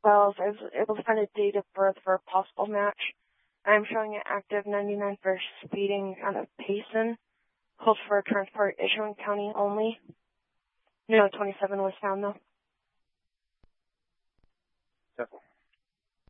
files, I was able to find a date of birth for a possible match. I'm showing an active 99 for speeding out of Payson. Hold for transport, Issuing County only. No 27 was found though.